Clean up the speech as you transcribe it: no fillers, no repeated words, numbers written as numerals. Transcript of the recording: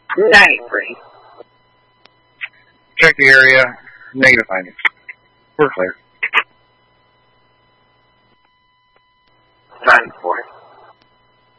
Night, Bree. Check the area. Negative findings. We're clear.